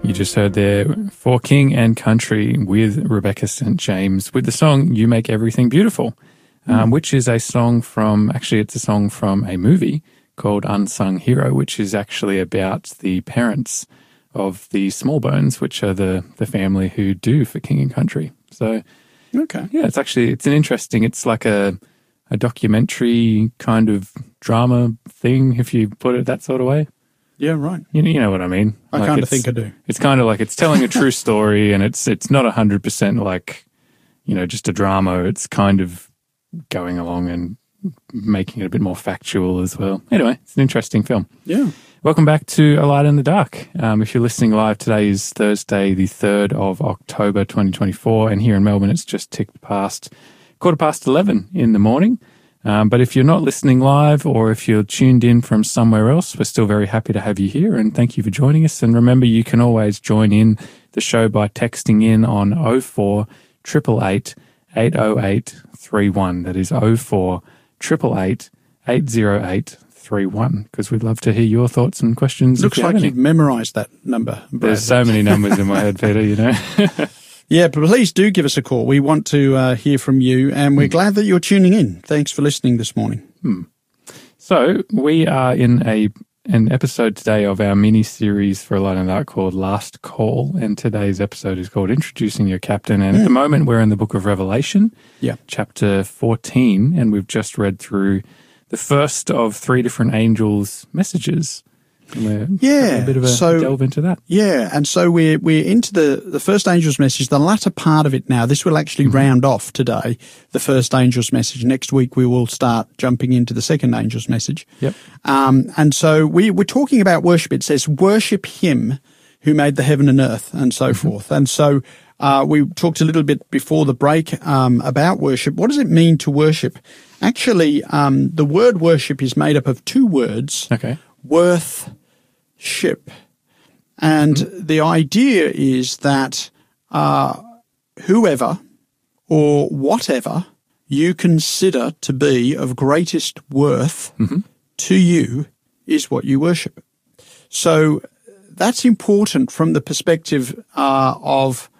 You just heard there For King and Country with Rebecca St. James with the song You Make Everything Beautiful, which is a song from, actually it's a song from a movie called Unsung Hero, which is actually about the parents of the Smallbones, which are the family who do For King and Country. So, okay. Yeah, it's like a documentary kind of drama thing, if you put it that sort of way. Yeah, right. You know what I mean? I kind of think I do. It's kind of like it's telling a true story, and it's not 100% like, just a drama. It's kind of going along and making it a bit more factual as well. Anyway, it's an interesting film. Yeah. Welcome back to A Light in the Dark. If you're listening live, today is Thursday, the 3rd of October, 2024, and here in Melbourne, it's just ticked past 11:15 in the morning. But if you're not listening live, or if you're tuned in from somewhere else, we're still very happy to have you here, and thank you for joining us. And remember, you can always join in the show by texting in on 04 888 808 31. That is 04 888 808 31, because we'd love to hear your thoughts and questions. Looks like you've memorised that number, Brad. There's so many numbers in my head, Peter, Yeah, but please do give us a call. We want to hear from you, and we're glad that you're tuning in. Thanks for listening this morning. So we are in an episode today of our mini-series for A Light in the Dark called Last Call, and today's episode is called Introducing Your Captain. And at the moment, we're in the book of Revelation, chapter 14, and we've just read through the first of 3 different angels' messages. And we're a bit of a delve into that. Yeah, and so we're into the first angel's message, the latter part of it now. This will actually round off today, the first angel's message. Next week we will start jumping into the second angel's message. Yep. And so we're talking about worship. It says, worship him who made the heaven and earth, and so forth. And so we talked a little bit before the break about worship. What does it mean to worship? Actually, the word worship is made up of 2 words. Okay. Worth, ship. And the idea is that whoever or whatever you consider to be of greatest worth to you is what you worship. So that's important from the perspective of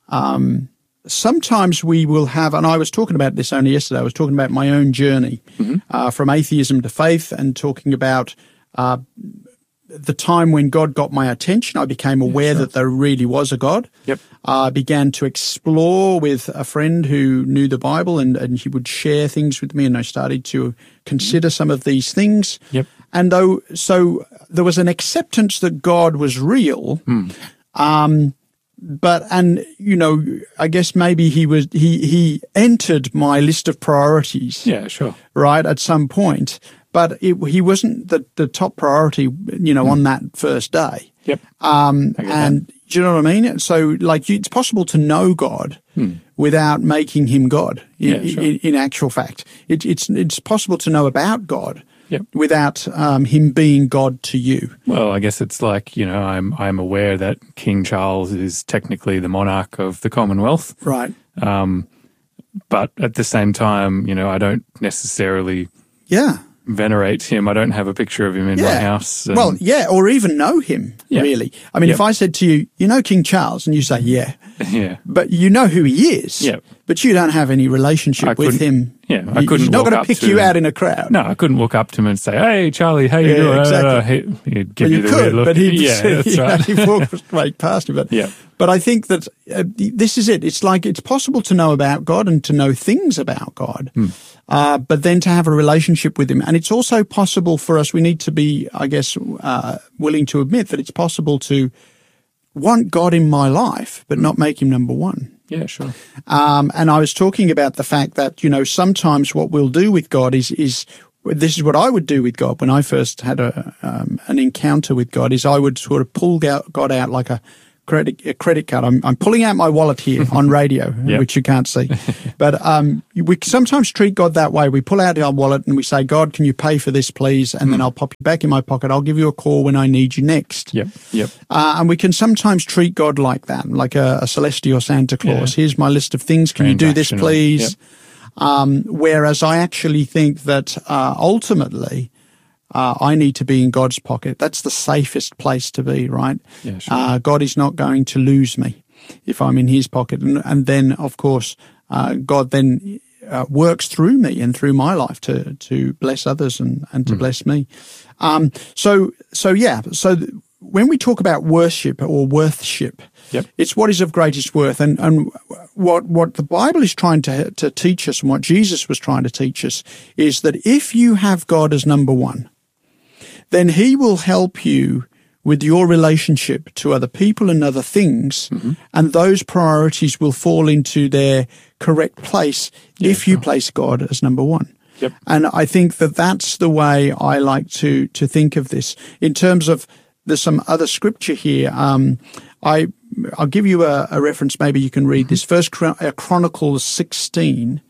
sometimes we will have, and I was talking about this only yesterday, I was talking about my own journey from atheism to faith, and talking about the time when God got my attention. I became aware that there really was a God. Yep. I began to explore with a friend who knew the Bible, and he would share things with me, and I started to consider some of these things. Yep. And so there was an acceptance that God was real. But I guess maybe he entered my list of priorities. Yeah, sure. Right, at some point. But he wasn't the top priority, on that first day. Yep. And do you know what I mean? So, it's possible to know God without making him God. In actual fact, it's possible to know about God without him being God to you. Well, I guess it's like, I'm aware that King Charles is technically the monarch of the Commonwealth. Right. But at the same time, I don't necessarily venerate him. I don't have a picture of him in my house. Well, or even know him, really. I mean, if I said to you, King Charles, and you say, but you know who he is, but you don't have any relationship with him. Yeah, I couldn't. He's not going to pick you out in a crowd. No, I couldn't walk up to him and say, "Hey, Charlie, how you doing?" Exactly. He'd give you the weird look. But that's right. He'd walk straight past you. But I think that this is it. It's like it's possible to know about God and to know things about God, but then to have a relationship with him. And it's also possible for us, we need to be, I guess, willing to admit that it's possible to want God in my life, but not make him number one. Yeah, sure. And I was talking about the fact that, sometimes what we'll do with God is this is what I would do with God when I first had an encounter with God, is I would sort of pull God out like a credit card. I'm pulling out my wallet here on radio, which you can't see. But we sometimes treat God that way. We pull out our wallet and we say, God, can you pay for this, please? And then I'll pop you back in my pocket. I'll give you a call when I need you next. Yep. And we can sometimes treat God like that, like a celestial Santa Claus. Here's my list of things. Can you do this, please? Whereas I actually think that ultimately I need to be in God's pocket. That's the safest place to be, right? Yeah, sure. God is not going to lose me if I'm in his pocket. And then, of course, God then works through me and through my life to bless others and to bless me. So when we talk about worship or worthship, Yep. it's what is of greatest worth. And what the Bible is trying to teach us, and what Jesus was trying to teach us, is that if you have God as number one, then he will help you with your relationship to other people and other things, and those priorities will fall into their correct place if you place God as number one. Yep. And I think that that's the way I like to think of this. In terms of, there's some other scripture here. I'll give you a reference. Maybe you can read this. First Chronicles 16,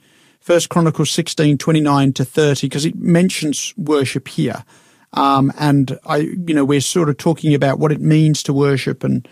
29 to 30, because it mentions worship here. And we're sort of talking about what it means to worship and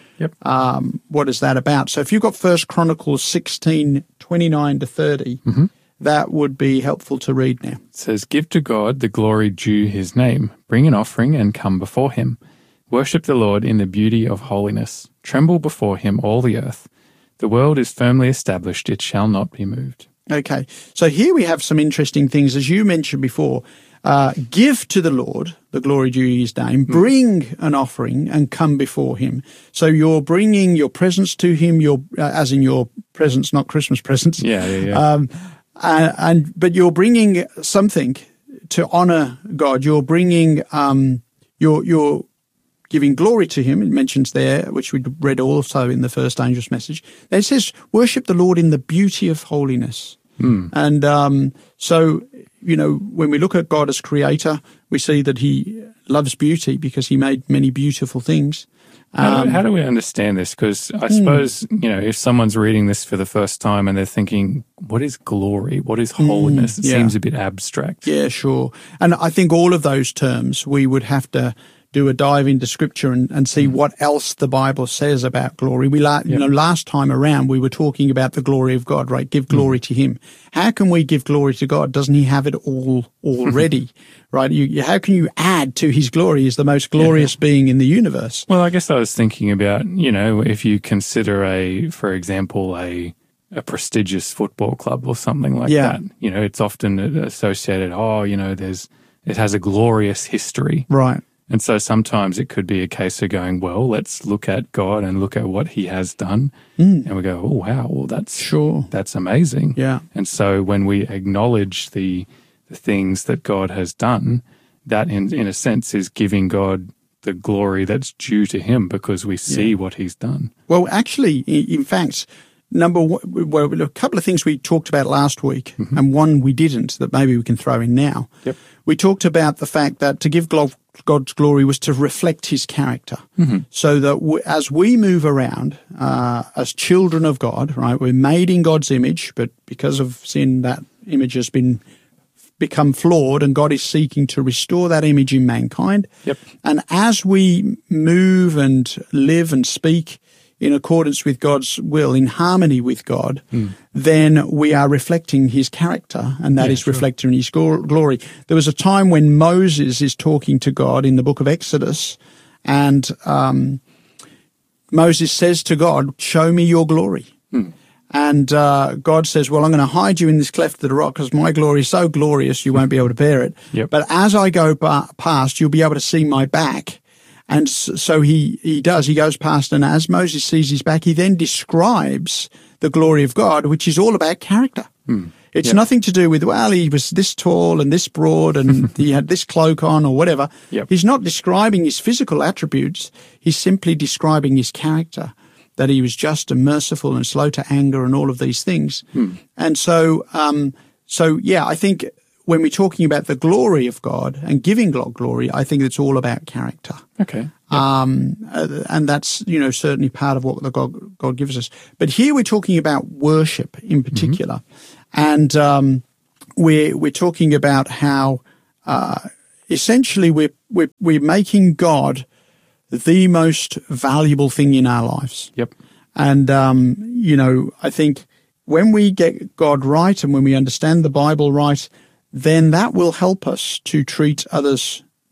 what is that about. So if you've got First Chronicles 16, 29 to 30, that would be helpful to read now. It says, "Give to God the glory due his name. Bring an offering and come before him. Worship the Lord in the beauty of holiness. Tremble before him, all the earth. The world is firmly established. It shall not be moved." Okay. So here we have some interesting things. As you mentioned before, give to the Lord the glory due his name, bring an offering and come before him. So you're bringing your presents to him, as in your presents, not Christmas presents. Yeah. But you're bringing something to honor God. You're bringing, you're giving glory to him. It mentions there, which we read also in the first angel's message. It says, worship the Lord in the beauty of holiness. And so, when we look at God as creator, we see that he loves beauty because he made many beautiful things. How do we understand this? Because I suppose, if someone's reading this for the first time and they're thinking, what is glory? What is holiness? It seems a bit abstract. Yeah, sure. And I think all of those terms we would have to do a dive into scripture and see what else the Bible says about glory. Last time around we were talking about the glory of God, right? Give glory to him. How can we give glory to God? Doesn't he have it all already, right? How can you add to his glory? He's the most glorious being in the universe. Well, I guess I was thinking about, if you consider for example, a prestigious football club or something like that, it's often associated, it has a glorious history. Right. And so sometimes it could be a case of going, well, let's look at God and look at what he has done. And we go, oh, wow, well, that's amazing. Yeah. And so when we acknowledge the things that God has done, that in a sense is giving God the glory that's due to him because we see what he's done. Well, actually, in fact, a couple of things we talked about last week and one we didn't that maybe we can throw in now. Yep. We talked about the fact that to give God's glory was to reflect his character. So that as we move around as children of God, right, we're made in God's image, but because of sin, that image has become flawed, and God is seeking to restore that image in mankind. Yep. And as we move and live and speak in accordance with God's will, in harmony with God, then we are reflecting his character, and that is reflected in his glory. There was a time when Moses is talking to God in the book of Exodus, and Moses says to God, "Show me your glory." And God says, well, I'm going to hide you in this cleft of the rock because my glory is so glorious you won't be able to bear it. Yep. But as I go past, you'll be able to see my back. And so he does. He goes past, and as Moses sees his back, he then describes the glory of God, which is all about character. It's nothing to do with, well, he was this tall and this broad and he had this cloak on or whatever. Yep. He's not describing his physical attributes. He's simply describing his character, that he was just and merciful and slow to anger and all of these things. And so, I think when we're talking about the glory of God and giving God glory, I think it's all about character. Okay. And that's, certainly part of what God gives us. But here we're talking about worship in particular. And we're talking about how essentially we're making God the most valuable thing in our lives. Yep. And, I think when we get God right and when we understand the Bible right, then that will help us to treat others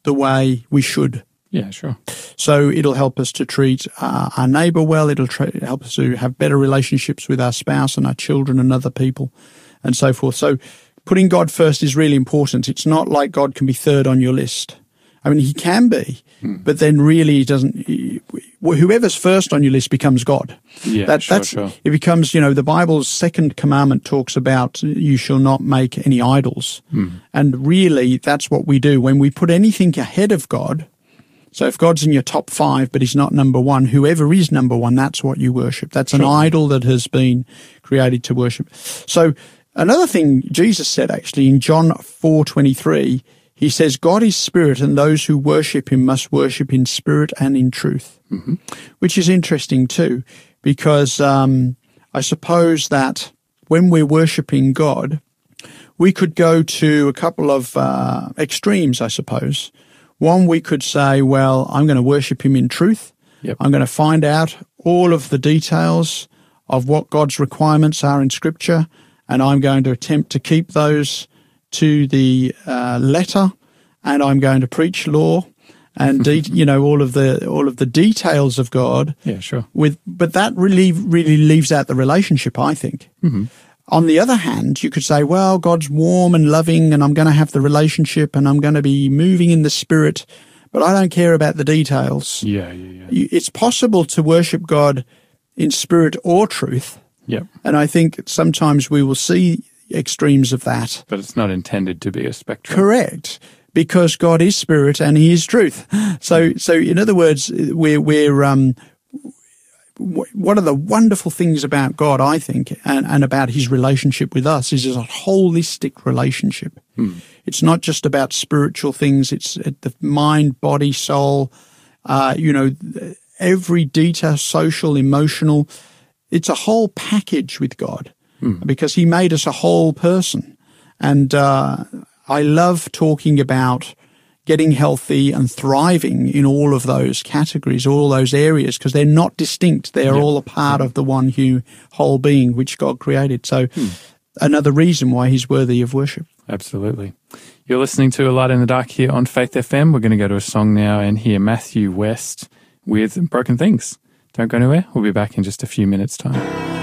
the way we should. Yeah, sure. So it'll help us to treat our neighbour well. It'll help us to have better relationships with our spouse and our children and other people and so forth. So putting God first is really important. It's not like God can be third on your list. I mean, he can be, but then really he doesn't. Whoever's first on your list becomes God. Yeah, sure. It becomes, the Bible's second commandment talks about you shall not make any idols. And really that's what we do. When we put anything ahead of God, so if God's in your top 5 but he's not number 1, whoever is number 1, that's what you worship. That's an idol that has been created to worship. So another thing Jesus said actually in John 4:23, he says, God is spirit, and those who worship him must worship in spirit and in truth, which is interesting too, because I suppose that when we're worshiping God, we could go to a couple of extremes, I suppose. One, we could say, well, I'm going to worship him in truth. Yep. I'm going to find out all of the details of what God's requirements are in Scripture, and I'm going to attempt to keep those to the letter, and I'm going to preach law and all of the details of God. Yeah, sure. But that really leaves out the relationship, I think. On the other hand, you could say, well, God's warm and loving, and I'm going to have the relationship, and I'm going to be moving in the Spirit, but I don't care about the details. Yeah. It's possible to worship God in spirit or truth. Yep. And I think sometimes we will see extremes of that. But it's not intended to be a spectrum. Correct, because God is spirit and he is truth. So in other words, one of the wonderful things about God, I think, and about his relationship with us is a holistic relationship. It's not just about spiritual things. It's the mind, body, soul, every detail, social, emotional. It's a whole package with God because he made us a whole person. And I love talking about getting healthy and thriving in all of those categories, all those areas, because they're not distinct. They're all a part of the one whole being which God created. So another reason why he's worthy of worship. Absolutely. You're listening to A Light in the Dark here on Faith FM. We're going to go to a song now and hear Matthew West with Broken Things. Don't go anywhere. We'll be back in just a few minutes' time.